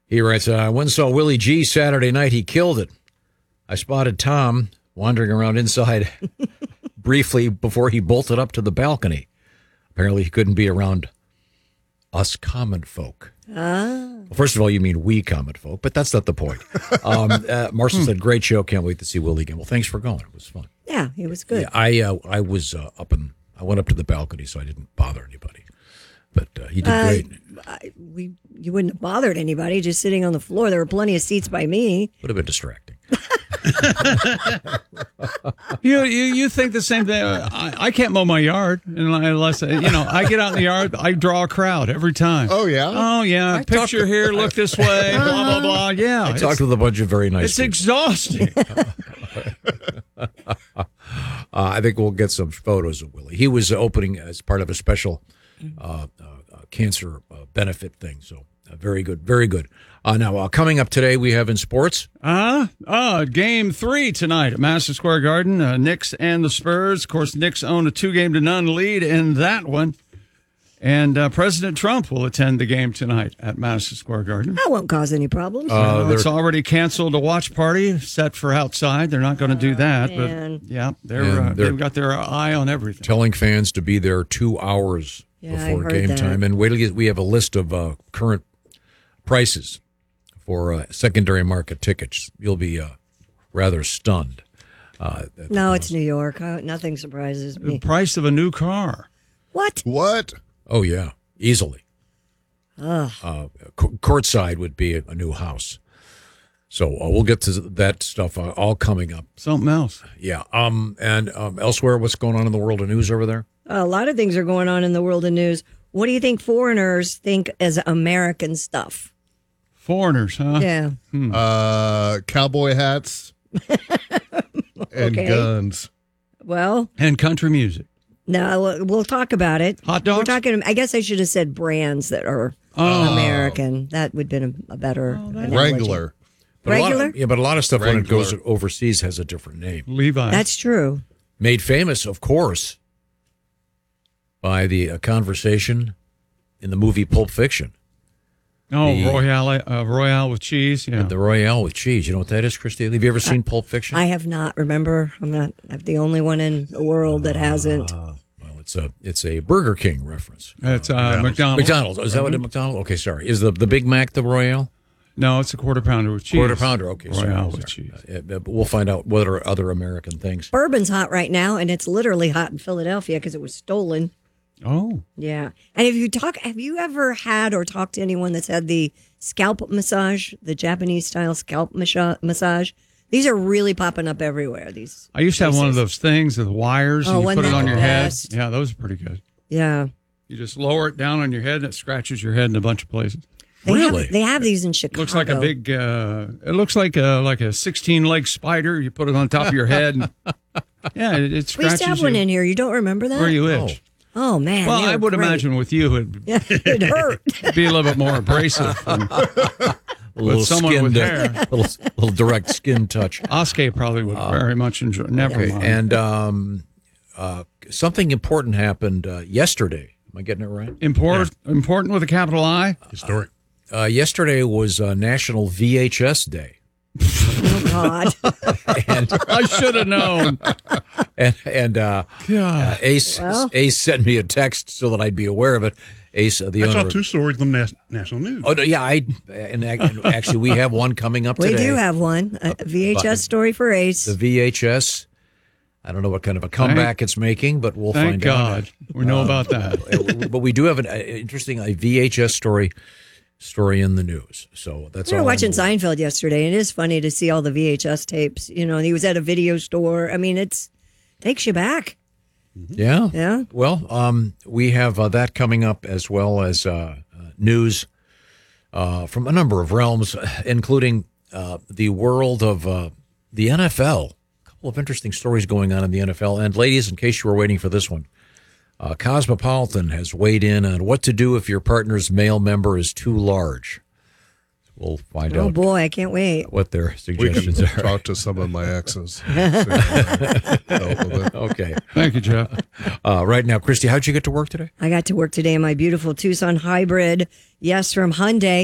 He writes, I went and saw Willie G Saturday night. He killed it. I spotted Tom wandering around inside briefly before he bolted up to the balcony. Apparently he couldn't be around us common folk. Well, first of all, you mean we common folk, but that's not the point. Marshall said, great show. Can't wait to see Willie again. Well, thanks for going. It was fun. Yeah, he was good. Yeah, I was I went up to the balcony, so I didn't bother anybody. But he did great. You wouldn't have bothered anybody just sitting on the floor. There were plenty of seats by me. Would have been distracting. You think the same thing. I can't mow my yard unless I get out in the yard. I draw a crowd every time. Oh yeah. Oh yeah. Picture here. Look this way. Blah blah blah. Yeah. I talked with a bunch of very nice. It's people. Exhausting. I think we'll get some photos of Willie. He was opening as part of a special cancer benefit thing. So very good, very good. Now, coming up today, we have in sports. Game 3 tonight at Madison Square Garden. Knicks and the Spurs. Of course, Knicks own a 2-0 lead in that one. And President Trump will attend the game tonight at Madison Square Garden. That won't cause any problems. It's already canceled a watch party set for outside. They're not going to do that. Man. But, yeah, they've got their eye on everything. Telling fans to be there 2 hours before game time. And wait till we have a list of current prices for secondary market tickets. You'll be rather stunned. No, it's New York. Nothing surprises me. The price of a new car. What? Oh, yeah, easily. Courtside would be a new house. So we'll get to that stuff all coming up. Something else. Yeah. And elsewhere, what's going on in the world of news over there? A lot of things are going on in the world of news. What do you think foreigners think as American stuff? Foreigners, huh? Yeah. Cowboy hats and guns. Well. And country music. No, we'll talk about it. Hot dogs? We're talking, I guess I should have said brands that are American. That would have been a better analogy. Wrangler. Regular? But a lot of stuff when it Wrangler. goes overseas has a different name. Levi's. That's true. Made famous, of course, by the conversation in the movie Pulp Fiction. Oh, Royale with cheese. Yeah. The Royale with cheese. You know what that is, Christy? Have you ever seen Pulp Fiction? I have not. Remember, I'm the only one in the world that hasn't. Well, it's a Burger King reference. It's McDonald's. McDonald's. Is that what it McDonald's? Okay, sorry. Is the Big Mac the Royale? No, it's a quarter pounder with cheese. Quarter pounder. Okay, Royale with cheese. We'll find out what are other American things. Bourbon's hot right now, and it's literally hot in Philadelphia because it was stolen. Oh. Yeah. And have you ever had or talked to anyone that's had the scalp massage, the Japanese style scalp massage? These are really popping up everywhere. I used to have one of those things with wires and you put it on your head. best? Yeah, those are pretty good. Yeah. You just lower it down on your head and it scratches your head in a bunch of places. They have these in Chicago. Looks like a big, it looks like a 16-leg spider. You put it on top of your head. And, yeah, it scratches you. We used to have one in here. You don't remember that? Where you itch. Oh, man. Well, I would imagine with you it hurt. It'd be a little bit more abrasive. A little someone skin with hair. little direct skin touch. Oskay probably would very much enjoy. Never mind. And something important happened yesterday. Am I getting it right? Important with a capital I? Historic. Yesterday was National VHS Day. Oh, God. And I should have known. And Ace sent me a text so that I'd be aware of it. Ace, the I owner. saw two stories in the national news. Oh, no, yeah. And actually, we have one coming up today. We do have one. A VHS story for Ace. The VHS. I don't know what kind of a comeback it's making, but we'll find out. Thank God. We know about that. But we do have an interesting VHS story in the news. So that's all. We were watching Seinfeld yesterday, and it is funny to see all the VHS tapes. You know, and he was at a video store. I mean, takes you back. Yeah. Yeah. Well, we have that coming up as well as news from a number of realms, including the world of the NFL. A couple of interesting stories going on in the NFL. And ladies, in case you were waiting for this one, Cosmopolitan has weighed in on what to do if your partner's male member is too large. We'll find out. Oh, boy, I can't wait. What their suggestions We can are. talk to some of my exes. Okay. Thank you, Jeff. Right now, Christy, how'd you get to work today? I got to work today in my beautiful Tucson hybrid. Yes, from Hyundai.